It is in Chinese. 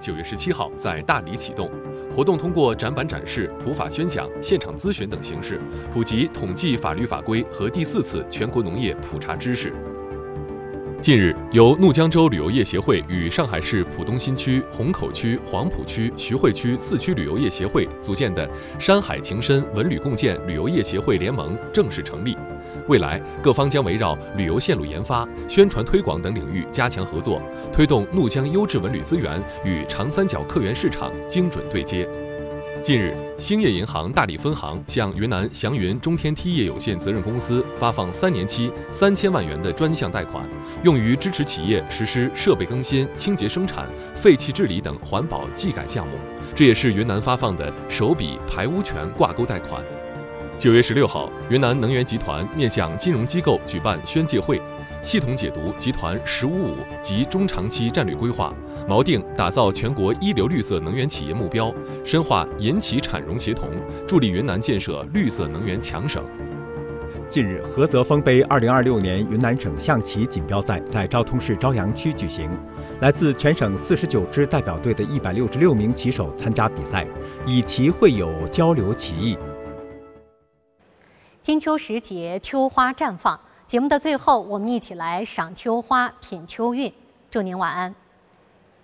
9月17号在大理启动。活动通过展板展示、普法宣讲、现场咨询等形式，普及统计法律法规和第4次全国农业普查知识。近日，由怒江州旅游业协会与上海市浦东新区、虹口区、黄浦区、徐汇区4区旅游业协会组建的山海情深文旅共建旅游业协会联盟正式成立。未来，各方将围绕旅游线路研发、宣传推广等领域加强合作，推动怒江优质文旅资源与长三角客源市场精准对接。近日，兴业银行大理分行向云南祥云中天梯业有限责任公司发放3年期3000万元的专项贷款，用于支持企业实施设备更新、清洁生产、废气治理等环保技改项目。这也是云南发放的首笔排污权挂钩贷款。9月16号，云南能源集团面向金融机构举办宣介会，系统解读集团“十五五”及中长期战略规划，锚定打造全国一流绿色能源企业目标，深化银企产融协同，助力云南建设绿色能源强省。 近日，菏泽丰杯2026年云南省象棋锦标赛在昭通市朝阳区举行，来自全省49支代表队的166名棋手参加比赛，以棋会友，交流棋艺。 金秋时节，秋花绽放。节目的最后，我们一起来赏秋花、品秋韵。祝您晚安。